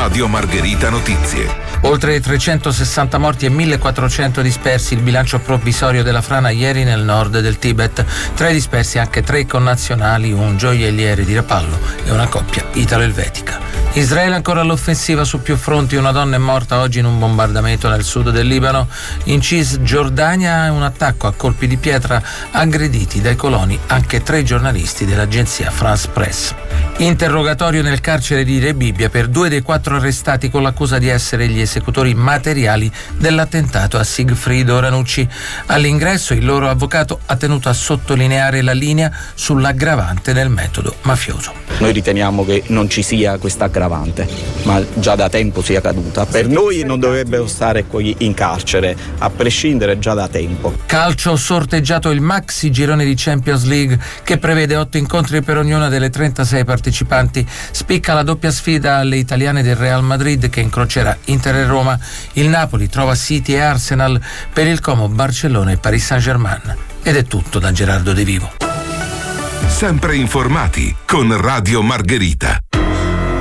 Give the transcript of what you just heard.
Radio Margherita Notizie. Oltre 360 morti e 1400 dispersi, il bilancio provvisorio della frana ieri nel nord del Tibet. Tra i dispersi anche 3 connazionali, un gioielliere di Rapallo e una coppia italo-elvetica. Israele ancora all'offensiva su più fronti. Una donna è morta oggi in un bombardamento nel sud del Libano. In Cisgiordania un attacco a colpi di pietra, aggrediti dai coloni anche 3 giornalisti dell'agenzia France Press. Interrogatorio nel carcere di Rebibbia per 2 dei 4 arrestati con l'accusa di essere gli esecutori materiali dell'attentato a Sigfrido Ranucci. All'ingresso il loro avvocato ha tenuto a sottolineare la linea sull'aggravante del metodo mafioso. Noi riteniamo che non ci sia questa aggravante, ma già da tempo sia caduta. Per noi non dovrebbero stare qui in carcere, a prescindere già da tempo. Calcio, sorteggiato il maxi girone di Champions League che prevede 8 incontri per ognuna delle 36 partecipanti. Spicca la doppia sfida alle italiane del Real Madrid che incrocerà Inter e Roma. Il Napoli trova City e Arsenal, per il Como Barcellona e Paris Saint-Germain. Ed è tutto da Gerardo De Vivo. Sempre informati con Radio Margherita.